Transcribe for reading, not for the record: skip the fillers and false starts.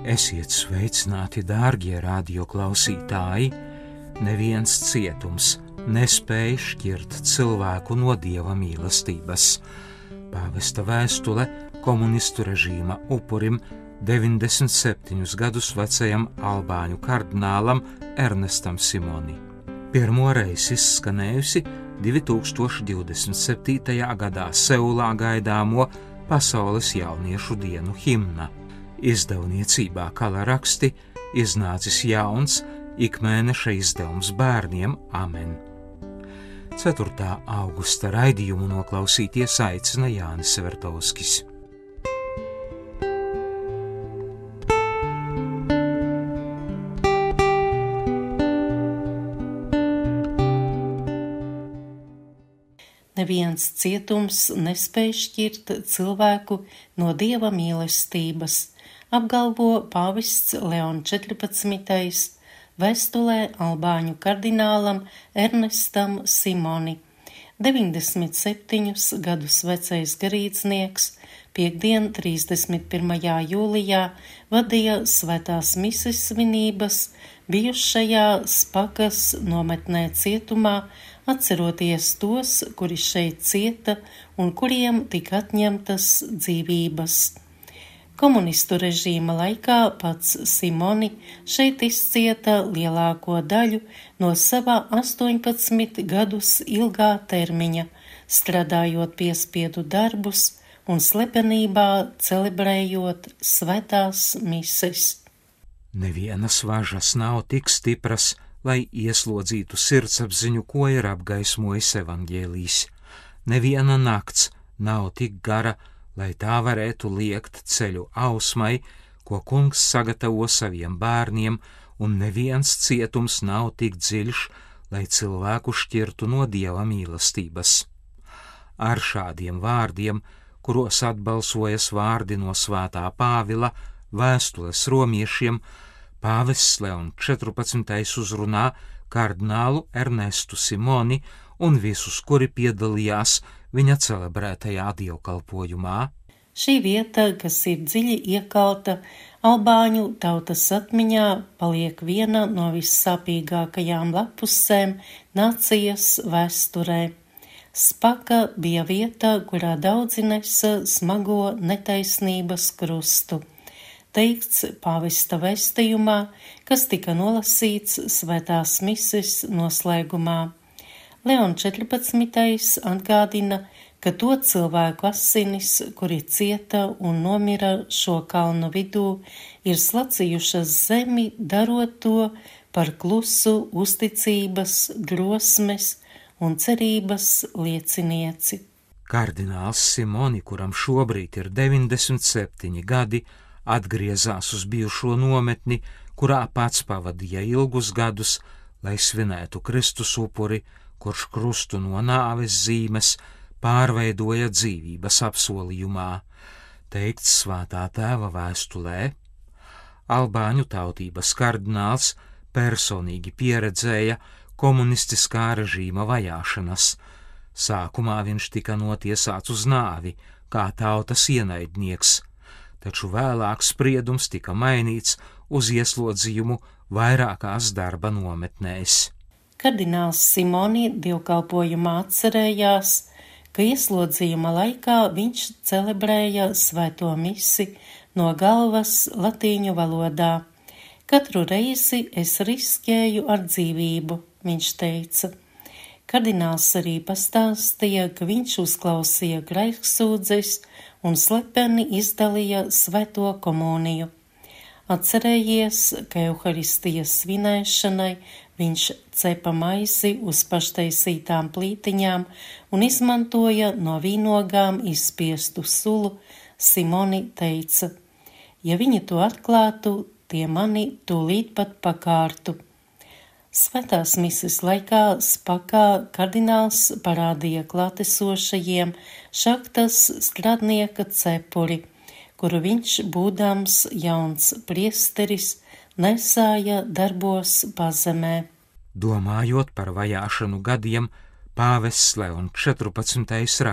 Esiet sveicināti, dārgie radioklausītāji! Neviens cietums nespēj šķirt cilvēku no Dieva mīlestības. Pāvesta vēstule komunistu režīma upurim 97 gadus vecajam albāņu kardinālam Ernestam Simoni. Pirmo reizi izskanējusi 2027. gadā Seulā gaidāmo Pasaules jauniešu dienu himna. Izdevniecībā Kala raksti iznācis jauns ikmēneša izdevums bērniem Amen. 4. augusta raidījumu noklausīties aicina Jānis Vertovskis. Neviens cietums nespēj šķirt cilvēku no Dieva mīlestības, apgalvo pāvests Leons 14. vēstulē albāņu kardinālam Ernestam Simoni. 97 gadus vecais garīdznieks piektdien 31. jūlijā vadīja svētās mises svinības bijušajā Spakas nometnē cietumā, atceroties tos, kuri šeit cieta un kuriem tika atņemtas dzīvības. Komunistu režīma laikā pats Simoni šeit izcieta lielāko daļu no savā 18 gadus ilgā termiņa, strādājot piespiedu darbus un slepenībā celebrējot svētās mises. Nevienas važas nav tik stipras, lai ieslodzītu sirdsapziņu, ko ir apgaismojis evaņģēlijs. Neviena nakts nav tik gara, lai tā varētu liekt ceļu ausmai, ko Kungs sagatavo saviem bērniem, un neviens cietums nav tik dziļš, lai cilvēku šķirtu no Dieva mīlestības. Ar šādiem vārdiem, kuros atbalsojas vārdi no svētā Pāvila vēstules romiešiem, pāvests Leons 14. uzrunā kardinālu Ernestu Simoni un visus, kuri piedalījās viņa celebrētajā dievkalpojumā. Šī vieta, kas ir dziļi iekalta albāņu tautas atmiņā, paliek viena no vissāpīgākajām lapusēm nācijas vēsturē. Spaka bija vieta, kurā daudzi nesa smago netaisnības krustu. Teikts pāvesta vēstījumā, kas tika nolasīts svētās mises noslēgumā. Leons 14. atgādina, ka to cilvēku asinis, kuri cieta un nomira šo kalnu vidū, ir slacījušas zemi, darot to par klusu uzticības, drosmes un cerības liecinieci. Kardināls Simoni, kuram šobrīd ir 97 gadi, atgriezās uz bijušo nometni, kurā pats pavadīja ilgus gadus, lai svinētu Kristus upuri, kurš krustu no nāves zīmes pārveidoja dzīvības apsolījumā, teikts svētā tēva vēstulē. Albāņu tautības kardināls personīgi pieredzēja komunistiskā režīma vajāšanas. Sākumā viņš tika notiesāts uz nāvi, kā tautas ienaidnieks, taču vēlāk spriedums tika mainīts uz ieslodzījumu vairākās darba nometnēs. Kardināls Simoni dievkalpojumā atcerējās, ka ieslodzījuma laikā viņš celebrēja svēto misi no galvas latīņu valodā. Katru reizi es riskēju ar dzīvību, viņš teica. Kardināls arī pastāstīja, ka viņš uzklausīja grēksūdzes un slepeni izdalīja svēto komuniju. Atcerējies, ka Euharistijas svinēšanai viņš cepa maizi uz paštaisītām plītiņām un izmantoja no vīnogām izspiestu sulu, Simoni teica: ja viņi to atklātu, tie mani tūlīt pat pakārtu. Svētās mises laikā Spakā kardināls parādīja klātesošajiem šahtas strādnieka cepuri, kuru viņš, būdams jauns priesteris, nesāja darbos pazemē. Domājot par vajāšanu gadiem, pāvests Leons 14.